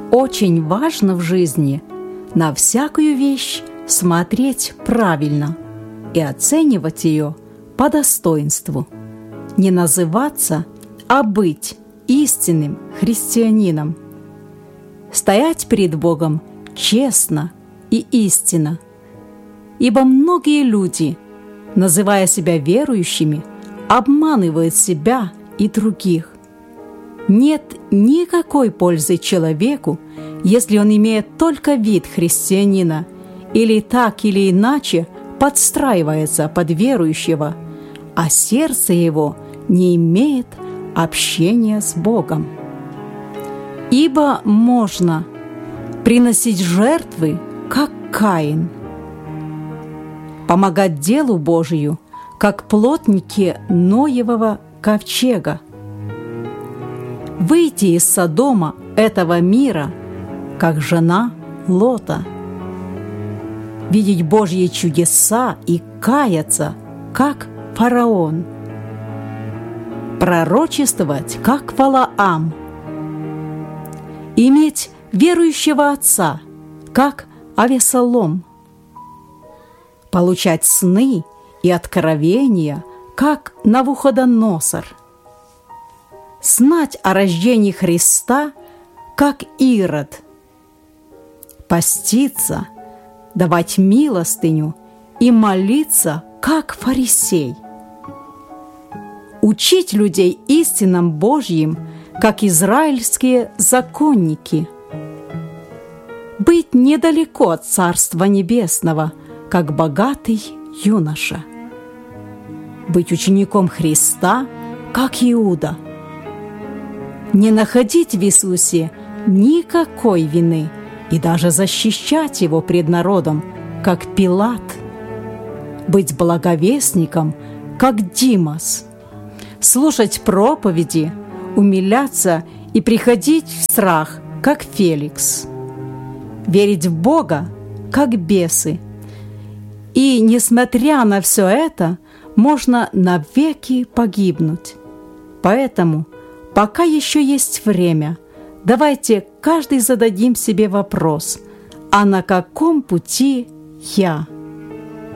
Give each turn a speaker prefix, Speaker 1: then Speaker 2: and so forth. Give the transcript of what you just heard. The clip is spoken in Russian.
Speaker 1: Очень важно в жизни на всякую вещь смотреть правильно и оценивать ее по достоинству. Не называться, а быть истинным христианином. Стоять перед Богом честно и истинно. Ибо многие люди, называя себя верующими, обманывают себя и других. Нет никакой пользы человеку, если он имеет только вид христианина или так или иначе подстраивается под верующего, а сердце его не имеет общения с Богом. Ибо можно приносить жертвы, как Каин, помогать делу Божию, как плотники Ноевого ковчега, выйти из Содома этого мира, как жена Лота, видеть Божьи чудеса и каяться, как фараон, пророчествовать, как Валаам, иметь верующего отца, как Авесолом, получать сны и откровения, как Навуходоносор, знать о рождении Христа, как Ирод, поститься, давать милостыню и молиться, как фарисей, учить людей истинам Божьим, как израильские законники, быть недалеко от Царства Небесного, как богатый юноша, быть учеником Христа, как Иуда, не находить в Иисусе никакой вины и даже защищать Его пред народом, как Пилат, быть благовестником, как Димас, слушать проповеди, умиляться и приходить в страх, как Феликс, верить в Бога, как бесы. И, несмотря на все это, можно навеки погибнуть. Поэтому, пока еще есть время, давайте каждый зададим себе вопрос: а на каком пути я?